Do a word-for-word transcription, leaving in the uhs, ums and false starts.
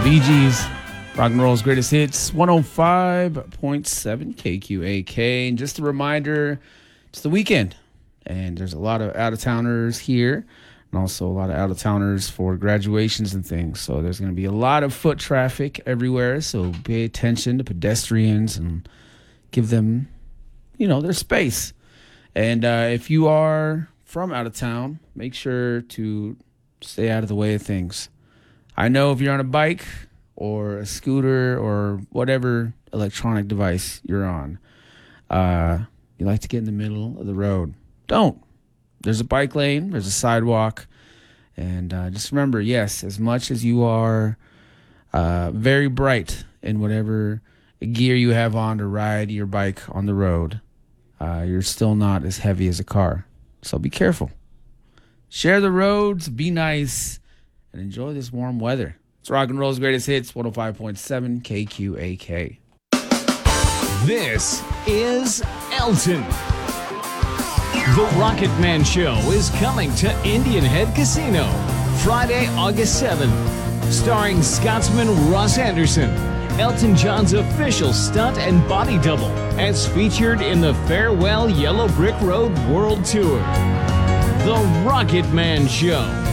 Bee Gees, rock and roll's greatest hits, one oh five point seven K Q A K. And just a reminder, it's the weekend, and there's a lot of out-of-towners here, and also a lot of out-of-towners for graduations and things. So there's going to be a lot of foot traffic everywhere, so pay attention to pedestrians and give them, you know, their space. And uh, if you are from out of town, make sure to stay out of the way of things. I know if you're on a bike or a scooter or whatever electronic device you're on, uh, you like to get in the middle of the road. Don't. There's a bike lane, there's a sidewalk, and uh, just remember, yes, as much as you are uh, very bright in whatever gear you have on to ride your bike on the road, uh, you're still not as heavy as a car. So be careful. Share the roads, be nice, and enjoy this warm weather. It's rock and roll's greatest hits, one oh five point seven K Q A K. This is Elton. The Rocket Man Show is coming to Indian Head Casino Friday, August seventh, starring Scotsman Ross Anderson, Elton John's official stunt and body double, as featured in the Farewell Yellow Brick Road World Tour. The Rocket Man Show.